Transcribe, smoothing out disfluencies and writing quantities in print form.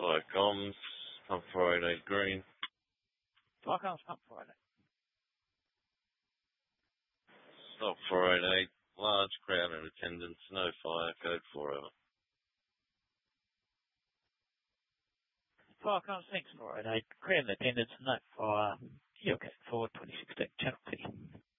Fire comms, Pump 488 green. Fire comms, Pump 488. Stop 488, large crowd in attendance, no fire, code 4 over. Fire comms, thanks 488. Crowd in attendance, no fire. You're okay, 4 2016, Channel T.